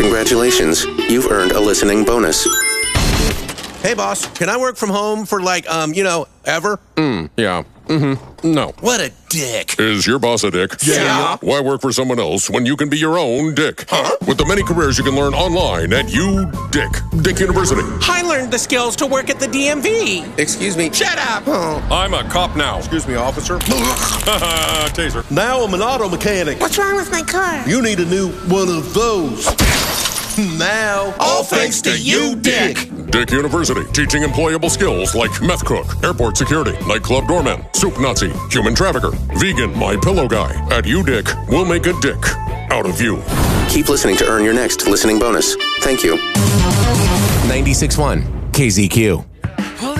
Congratulations, you've earned a listening bonus. Hey, boss, can I work from home for ever? Yeah. No. What a dick. Is your boss a dick? Yeah. Why work for someone else when you can be your own dick? Huh? With the many careers you can learn online at Dick University. I learned the skills to work at the DMV. Excuse me. Shut up. Oh. I'm a cop now. Excuse me, officer. Taser. Now I'm an auto mechanic. What's wrong with my car? You need a new one of those. Now, All thanks to you, Dick. Dick University, teaching employable skills like meth cook, airport security, nightclub doorman, soup Nazi, human trafficker, vegan, my pillow guy. At Dick, we'll make a dick out of you. Keep listening to earn your next listening bonus. Thank you. 96.1 KZQ.